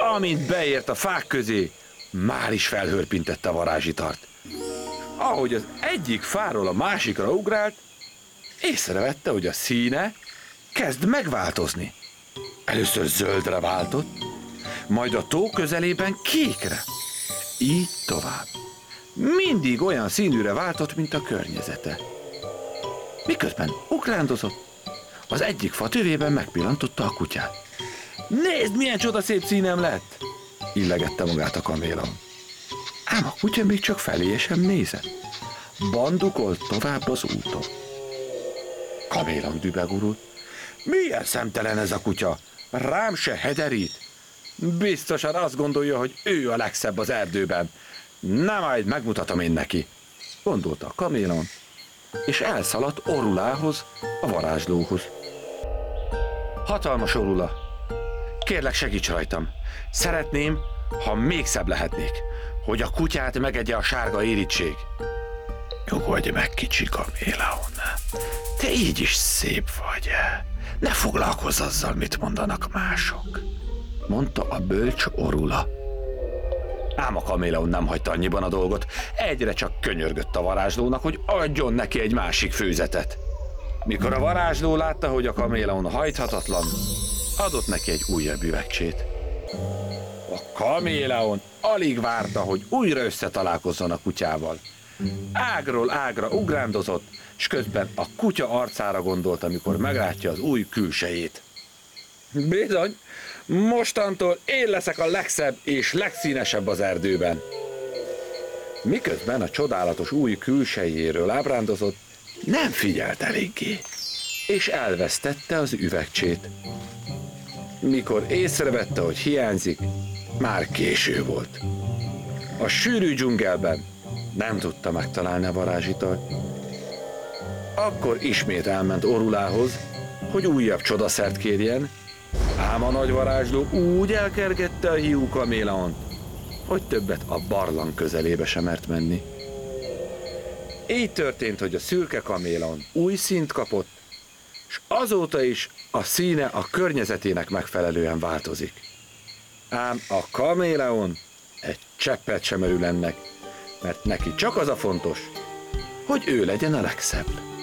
amint beért a fák közé, már is felhörpintette a varázsitart. Ahogy az egyik fáról a másikra ugrált, észrevette, hogy a színe kezd megváltozni. Először zöldre váltott, majd a tó közelében kékre. Így tovább. Mindig olyan színűre váltott, mint a környezete. Miközben ugrándozott, az egyik fa tövében megpillantotta a kutyát. Nézd, milyen csodaszép színem lett! Illegette magát a kaméleon. Ám a kutya még csak felé sem nézett. Bandukolt tovább az úton. Kaméleon dübegurult. Milyen szemtelen ez a kutya? Rám se hederít. Biztosan azt gondolja, hogy ő a legszebb az erdőben. Na, majd megmutatom én neki, gondolta a kaméleon, és elszaladt Orulához, a varázslóhoz. Hatalmas Orula, kérlek, segíts rajtam. Szeretném, ha még szebb lehetnék, hogy a kutyát megegye a sárga érítség. Nyugodj meg, kicsi kaméleon. Te így is szép vagy. Ne foglalkozz azzal, mit mondanak mások, mondta a bölcs Orula. Ám a kaméleon nem hagyta annyiban a dolgot, egyre csak könyörgött a varázslónak, hogy adjon neki egy másik főzetet. Mikor a varázsló látta, hogy a kaméleon hajthatatlan, adott neki egy újabb üvegcsét. A kaméleon alig várta, hogy újra összetalálkozzon a kutyával. Ágról ágra ugrándozott, s közben a kutya arcára gondolt, amikor meglátja az új külsejét. Bizony, mostantól én leszek a legszebb és legszínesebb az erdőben. Miközben a csodálatos új külsejéről ábrándozott, nem figyelt eléggé, és elvesztette az üvegcsét. Mikor észrevette, hogy hiányzik, már késő volt. A sűrű dzsungelben nem tudta megtalálni a varázsitart. Akkor ismét elment Orulához, hogy újabb csodaszert kérjen, ám a nagy varázsló úgy elkergette a hiú kaméleont, hogy többet a barlang közelébe sem mert menni. Így történt, hogy a szürke kaméleon új színt kapott, és azóta is a színe a környezetének megfelelően változik. Ám a kaméleon egy cseppet sem örül ennek, mert neki csak az a fontos, hogy ő legyen a legszebb.